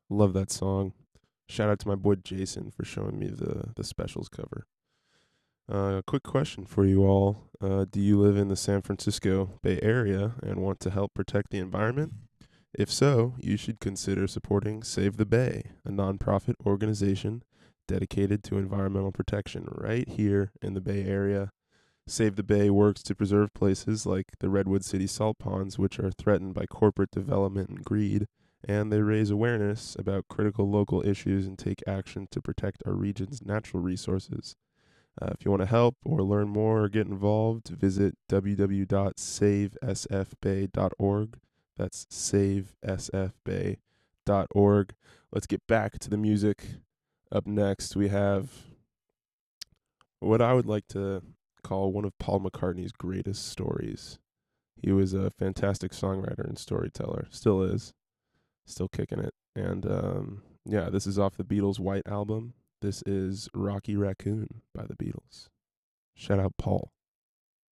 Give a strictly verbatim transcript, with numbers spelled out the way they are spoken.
Love that song. Shout out to my boy Jason for showing me the the specials cover. Uh, quick question for you all: uh, Do you live in the San Francisco Bay Area and want to help protect the environment? If so, you should consider supporting Save the Bay, a nonprofit organization dedicated to environmental protection right here in the Bay Area. Save the Bay works to preserve places like the Redwood City salt ponds, which are threatened by corporate development and greed, and they raise awareness about critical local issues and take action to protect our region's natural resources. Uh, if you want to help or learn more or get involved, visit w w w dot save s f bay dot org. That's save s f bay dot org. Let's get back to the music. Up next, we have what I would like to call one of Paul McCartney's greatest stories. He was a fantastic songwriter and storyteller. Still is. Still kicking it. And um, yeah, this is off the Beatles' White Album. This is Rocky Raccoon by the Beatles. Shout out Paul.